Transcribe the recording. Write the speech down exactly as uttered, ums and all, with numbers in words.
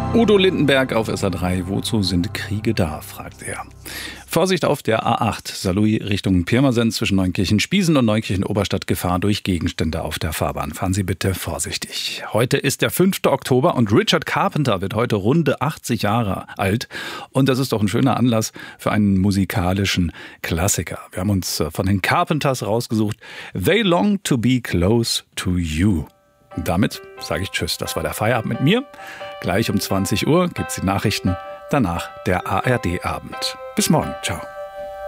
Udo Lindenberg auf S A drei. Wozu sind Kriege da, fragt er. Vorsicht auf der A acht, Saarlouis Richtung Pirmasens zwischen Neunkirchen-Spiesen und Neunkirchen-Oberstadt. Gefahr durch Gegenstände auf der Fahrbahn. Fahren Sie bitte vorsichtig. Heute ist der fünfte Oktober und Richard Carpenter wird heute runde achtzig Jahre alt. Und das ist doch ein schöner Anlass für einen musikalischen Klassiker. Wir haben uns von den Carpenters rausgesucht. They long to be close to you. Und damit sage ich Tschüss. Das war der Feierabend mit mir. Gleich um zwanzig Uhr gibt's die Nachrichten. Danach der A R D-Abend. Bis morgen. Ciao.